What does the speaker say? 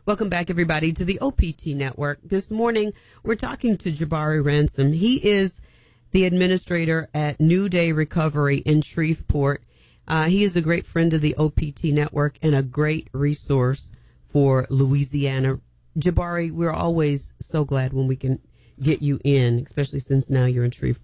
Welcome back, everybody, to the OPT Network. This morning, we're talking to Jabari Ransom. He is the administrator at New Day Recovery in Shreveport. He is a great friend of the OPT Network and a great resource for Louisiana. Jabari, we're always so glad when we can get you in, especially since now you're in Shreveport.